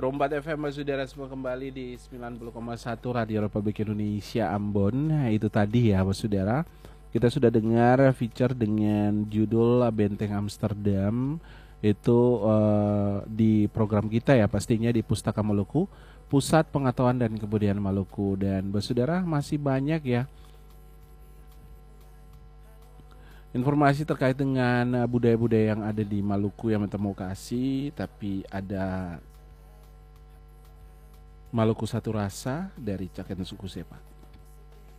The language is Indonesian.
Perompat FM Saudara semua kembali di 90,1 Radio Republik Indonesia Ambon. Nah, itu tadi ya Saudara. Kita sudah dengar feature dengan judul Benteng Amsterdam itu di program kita ya, pastinya di Pustaka Maluku, Pusat Pengetahuan dan Kebudayaan Maluku. Dan Saudara masih banyak ya informasi terkait dengan budaya-budaya yang ada di Maluku yang kasih, tapi ada Maluku Satu Rasa dari Caken Suku Sepa.